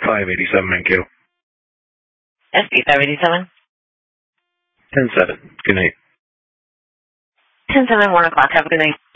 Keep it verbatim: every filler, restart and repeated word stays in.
five eighty-seven, thank you. S B five eighty-seven? ten seven, good night. ten seven, one o'clock, have a good night.